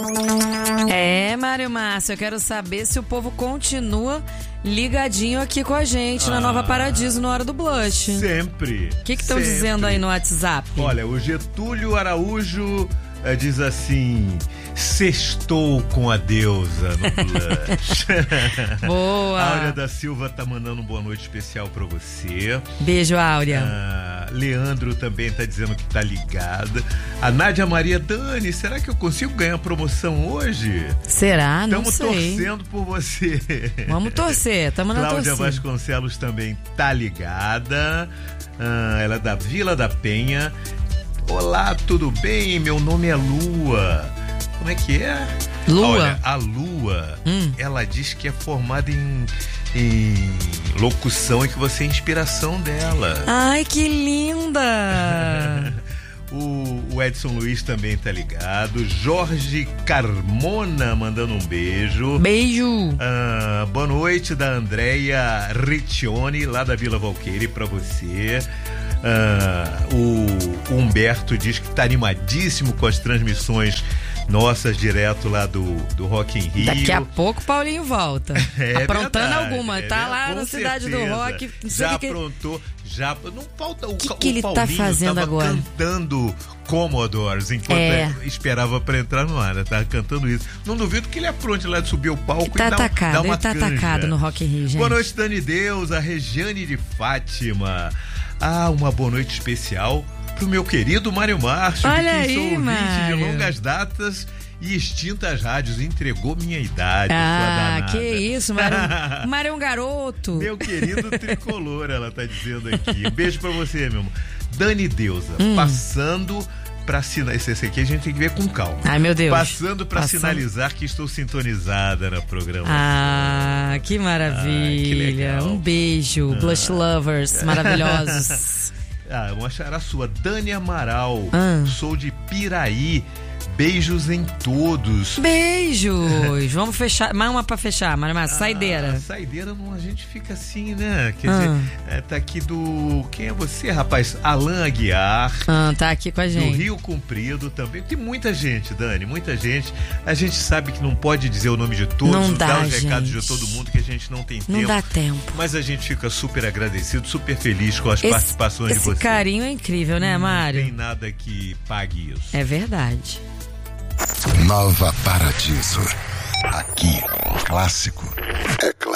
Mário Márcio, eu quero saber se o povo continua ligadinho aqui com a gente na Nova Paradiso na hora do blush. Sempre. O que estão dizendo aí no WhatsApp? Olha, o Getúlio Araújo diz assim: sextou com a deusa no blush. Boa. Áurea da Silva tá mandando boa noite especial pra você. Beijo, Áurea. Leandro também tá dizendo que tá ligada. A Nádia Maria: Dani, será que eu consigo ganhar promoção hoje? Será? Não sei. Estamos torcendo por você. Vamos torcer, estamos na torcida. Cláudia Vasconcelos também tá ligada. Ela é da Vila da Penha. Olá, tudo bem? Meu nome é Lua. Como é que é? Lua? Olha, a Lua, ela diz que é formada em locução e que você é a inspiração dela. Ai, que linda! O Edson Luiz também tá ligado. Jorge Carmona mandando um beijo. Beijo! Boa noite da Andréia Riccione, lá da Vila Valqueire, pra você. O Humberto diz que tá animadíssimo com as transmissões nossas direto lá do Rock in Rio. Daqui a pouco o Paulinho volta. Aprontando verdade, alguma. Tá lá na cidade do rock. Já aprontou. Já, não falta o que ele tá fazendo tava agora? Cantando Commodores enquanto esperava pra entrar no ar, tava cantando isso. Não duvido que ele apronte lá de subir o palco tá e dar uma ele tá canja. atacado no Rock in Rio, gente. Boa noite, Dani Deus, a Regiane de Fátima. Uma boa noite especial pro meu querido Mário Márcio, olha de quem aí, sou ouvinte Mário. de longas datas e extintas rádios. Entregou minha idade, sua danada. Que isso, Mário é um garoto. Meu querido tricolor, ela tá dizendo aqui. Beijo pra você, meu irmão. Dani Deusa, passando pra sinalizar. Esse aqui a gente tem que ver com calma. Ai, meu Deus. Passando pra sinalizar que estou sintonizada na programação. Que maravilha. Que legal. Um beijo, Blush Lovers maravilhosos. Vamos achar a sua. Dani Amaral, sou de Piraí. Beijos em todos. Beijos. Vamos fechar. Mais uma pra fechar, Mário. Saideira. Saideira, a gente fica assim, né? Quer dizer, tá aqui do... Quem é você, rapaz? Alan Aguiar. Tá aqui com a gente. Do Rio Comprido também. Tem muita gente, Dani, muita gente. A gente sabe que não pode dizer o nome de todos, não dá, dar os recados de todo mundo, que a gente não tem tempo. Não dá tempo. Mas a gente fica super agradecido, super feliz com as participações de vocês. Esse carinho é incrível, né, Mário? Não tem nada que pague isso. É verdade. Nova Paradiso. Aqui, clássico é clássico.